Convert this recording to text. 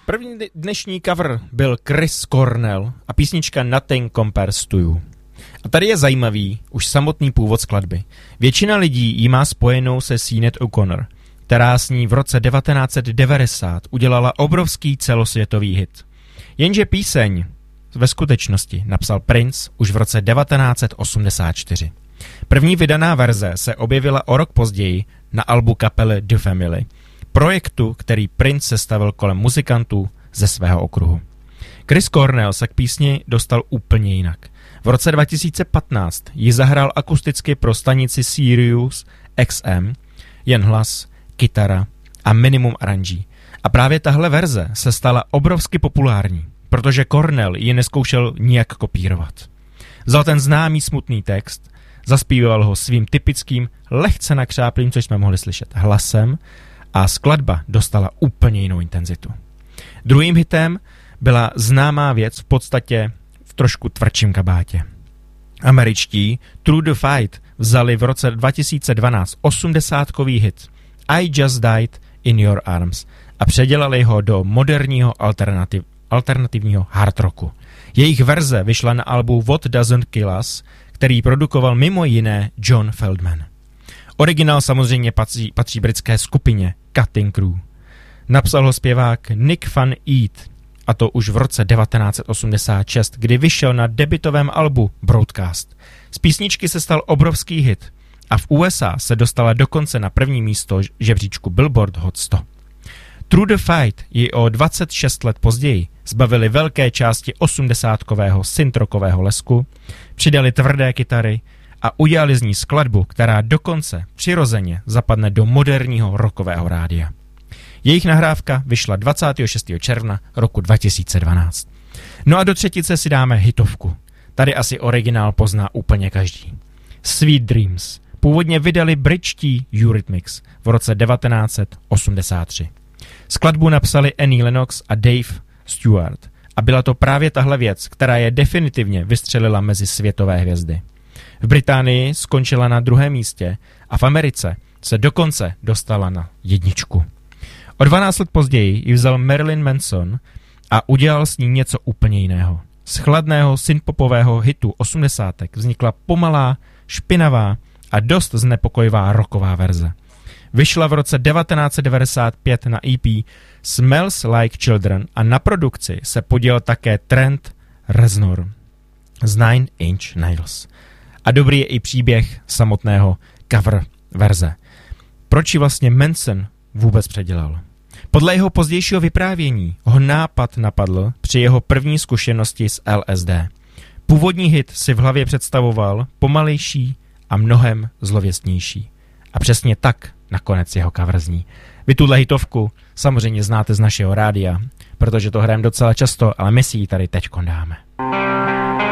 První dnešní cover byl Chris Cornell a písnička Nothing Compares to You. A tady je zajímavý už samotný původ skladby. Většina lidí ji má spojenou se Sinéad O'Connor, která s ní v roce 1990 udělala obrovský celosvětový hit. Jenže píseň ve skutečnosti napsal Prince už v roce 1984. První vydaná verze se objevila o rok později na albu kapely The Family, projektu, který Prince sestavil kolem muzikantů ze svého okruhu. Chris Cornell se k písni dostal úplně jinak. V roce 2015 ji zahrál akusticky pro stanici Sirius XM, jen hlas, kytara a minimum aranží. A právě tahle verze se stala obrovsky populární, protože Cornell ji neskoušel nijak kopírovat. Vzal ten známý smutný text, zaspíval ho svým typickým, lehce nakřáplým, což jsme mohli slyšet, hlasem a skladba dostala úplně jinou intenzitu. Druhým hitem byla známá věc v podstatě v trošku tvrdším kabátě. Američtí Through the Fight vzali v roce 2012 80kový hit I Just Died in Your Arms a předělali ho do moderního alternativního hard rocku. Jejich verze vyšla na albu What Doesn't Kill Us, který produkoval mimo jiné John Feldman. Originál samozřejmě patří britské skupině Cutting Crew. Napsal ho zpěvák Nick Van Eat, a to už v roce 1986, kdy vyšel na debutovém albu Broadcast. Z písničky se stal obrovský hit a v USA se dostala dokonce na první místo žebříčku Billboard Hot 100. Through the Fight ji o 26 let později zbavili velké části 80kového synth-rockového lesku, přidali tvrdé kytary a udělali z ní skladbu, která dokonce přirozeně zapadne do moderního rockového rádia. Jejich nahrávka vyšla 26. června roku 2012. No a do třetice si dáme hitovku. Tady asi originál pozná úplně každý. Sweet Dreams původně vydali britští Eurythmics v roce 1983. Skladbu napsali Annie Lennox a Dave Stewart a byla to právě tahle věc, která je definitivně vystřelila mezi světové hvězdy. V Británii skončila na 2. místě a v Americe se dokonce dostala na 1. O 12 let později ji vzal Marilyn Manson a udělal s ní něco úplně jiného. Z chladného synthpopového hitu 80. vznikla pomalá, špinavá a dost znepokojivá rocková verze. Vyšla v roce 1995 na EP Smells Like Children a na produkci se podílel také Trent Reznor z 9 Inch Nails. A dobrý je i příběh samotného cover verze. Proč ji vlastně Manson vůbec předělal? Podle jeho pozdějšího vyprávění ho nápad napadl při jeho první zkušenosti s LSD. Původní hit si v hlavě představoval pomalejší a mnohem zlověstnější. A přesně tak nakonec jeho cover zní. Vy tuhle hitovku samozřejmě znáte z našeho rádia, protože to hrajeme docela často, ale my si ji tady teďkon dáme.